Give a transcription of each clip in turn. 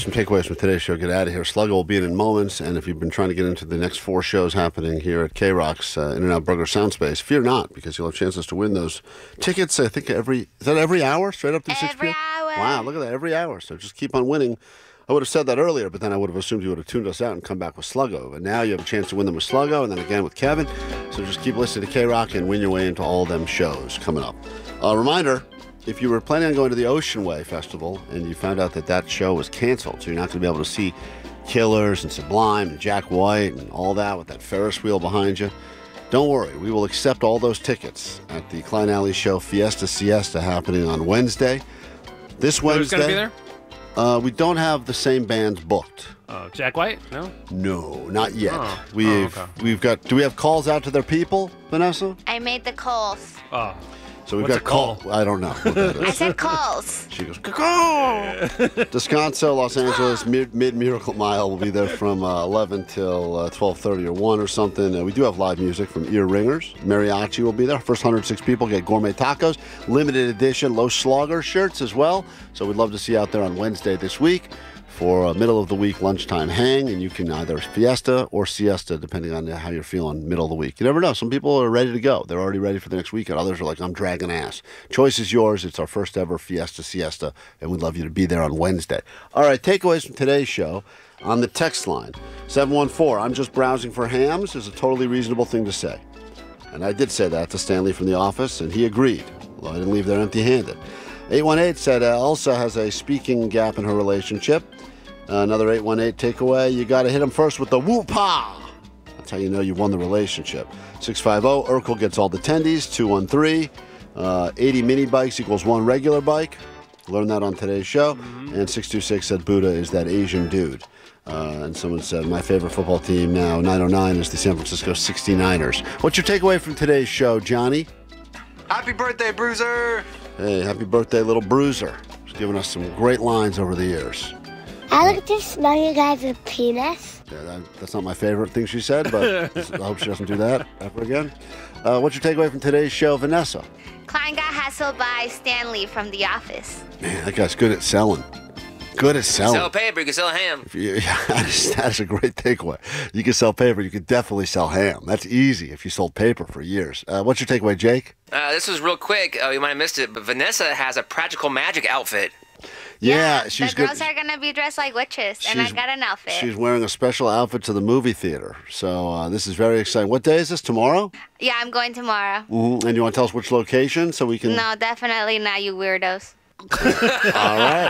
some takeaways from today's show. Get out of here. Sluggo will be in moments, and if you've been trying to get into the next 4 shows happening here at K-Rock's In-N-Out Burger Soundspace, fear not, because you'll have chances to win those tickets, I think, every hour, straight up through 6 p.m.? Every hour. Wow, look at that, every hour. So just keep on winning. I would have said that earlier, but then I would have assumed you would have tuned us out and come back with Sluggo. But now you have a chance to win them with Sluggo, and then again with Kevin. So just keep listening to K-Rock and win your way into all them shows coming up. Reminder, if you were planning on going to the Ocean Way Festival and you found out that show was canceled, so you're not going to be able to see Killers and Sublime and Jack White and all that with that Ferris wheel behind you, don't worry. We will accept all those tickets at the Klein Alley Show Fiesta Siesta happening on Wednesday. This Wednesday. Who's going to be there? We don't have the same bands booked. Jack White? No? No, not yet. Okay. We've got. Do we have calls out to their people, Vanessa? I made the calls. Oh. So we've What's got a call? I don't know. What that I is. said calls. She goes, "Caw-caw." Descanso, Los Angeles, Mid-Miracle Mile will be there from 11 till 12:30 or 1 or something. We do have live music from Ear Ringers. Mariachi will be there. First 106 people get gourmet tacos. Limited edition Los Slogger shirts as well. So we'd love to see you out there on Wednesday this week for a middle-of-the-week lunchtime hang, and you can either fiesta or siesta, depending on how you're feeling middle of the week. You never know. Some people are ready to go. They're already ready for the next weekend. Others are like, I'm dragging ass. Choice is yours. It's our first ever fiesta siesta, and we'd love you to be there on Wednesday. All right, takeaways from today's show on the text line. 714, I'm just browsing for hams is a totally reasonable thing to say. And I did say that to Stanley from the office, and he agreed. Well, I didn't leave there empty-handed. 818 said Elsa has a speaking gap in her relationship. Another 818 takeaway, you got to hit him first with the whoop-ha. That's how you know you won the relationship. 650, Urkel gets all the tendies. 213, 80 mini bikes equals 1 regular bike. Learned that on today's show. And 626 said Buddha is that Asian dude. And someone said, my favorite football team now, 909, is the San Francisco 69ers. What's your takeaway from today's show, Johnny? Happy birthday, Bruiser! Hey, happy birthday, little Bruiser. He's given us some great lines over the years. I like to smell you guys' penis. Yeah, that's not my favorite thing she said, but I hope she doesn't do that ever again. What's your takeaway from today's show, Vanessa? Klein got hassled by Stanley from The Office. Man, that guy's good at selling. Good at selling. Sell paper, you can sell ham. That is a great takeaway. You can sell paper. You could definitely sell ham. That's easy if you sold paper for years. What's your takeaway, Jake? This was real quick. You might have missed it, but Vanessa has a practical magic outfit. Yeah, she's the good. girls are going to be dressed like witches, and I got an outfit. She's wearing a special outfit to the movie theater. So this is very exciting. What day is this? Tomorrow? Yeah, I'm going tomorrow. Mm-hmm. And you want to tell us which location so we can... No, definitely not, you weirdos. All right.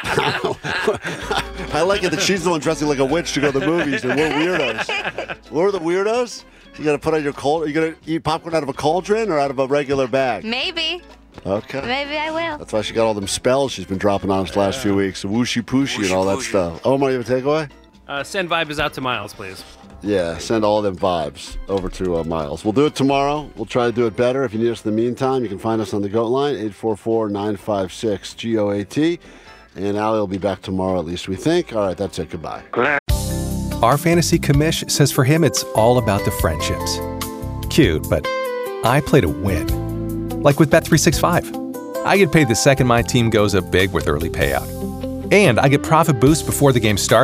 I like it that she's the one dressing like a witch to go to the movies, and we're weirdos. We're the weirdos? You got to put on your cauldron. Are you going to eat popcorn out of a cauldron or out of a regular bag? Maybe. Okay. Maybe I will. That's why she got all them spells she's been dropping on us the last few weeks. Whooshy pooshy and all that stuff. Omar, you have a takeaway? Send vibes out to Miles, please. Yeah, send all them vibes over to Miles. We'll do it tomorrow. We'll try to do it better. If you need us in the meantime, you can find us on the GOAT line, 844-956-GOAT. And Allie will be back tomorrow, at least we think. All right, that's it. Goodbye. Our fantasy commish says for him it's all about the friendships. Cute, but I play to win. Like with Bet365. I get paid the second my team goes up big with early payout. And I get profit boosts before the game starts